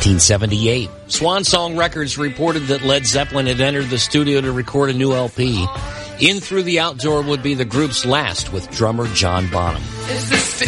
1978, Swan Song Records reported that Led Zeppelin had entered the studio to record a new LP. In Through the Outdoor would be the group's last with drummer John Bonham.